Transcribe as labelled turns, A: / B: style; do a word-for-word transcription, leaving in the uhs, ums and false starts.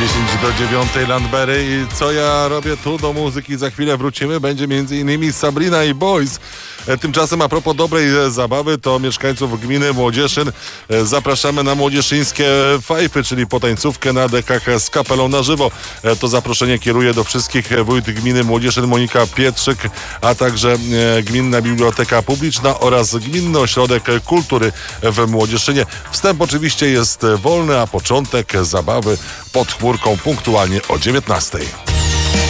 A: dziesięć do dziewiątej Landberry i co ja robię tu do muzyki, za chwilę wrócimy, będzie między innymi Sabrina i Boys. Tymczasem a propos dobrej zabawy, to mieszkańców gminy Młodzieszyn zapraszamy na młodzieszyńskie fajfy, czyli potańcówkę na dekach z kapelą na żywo. To zaproszenie kieruje do wszystkich wójt gminy Młodzieszyn Monika Pietrzyk, a także Gminna Biblioteka Publiczna oraz Gminny Ośrodek Kultury w Młodzieszynie. Wstęp oczywiście jest wolny, a początek zabawy pod chmurką punktualnie o dziewiętnastej.